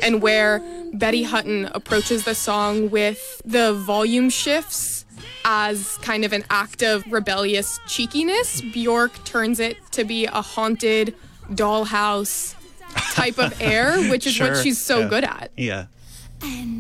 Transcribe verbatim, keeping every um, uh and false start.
and where Betty Hutton approaches the song with the volume shifts as kind of an act of rebellious cheekiness, Bjork turns it to be a haunted dollhouse type of air, which is Sure. what she's so Yeah. good at. Yeah. And